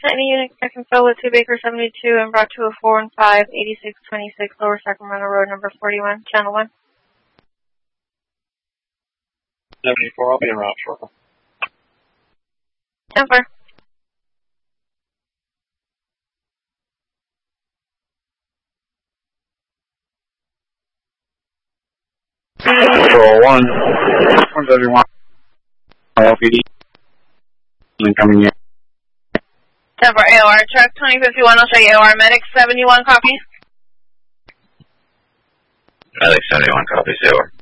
any unit I can fill with 2 Baker 72 and brought to a 415 8626 Lower Sacramento Road, number 41, Channel 1. 74, I'll be en route shortly. 10-4. Control 1. Where's everyone? LPD. Incoming here. 10-4 AOR, truck 2051, I'll show you AOR. Medic 71, copy. Medic 71, copy, AOR.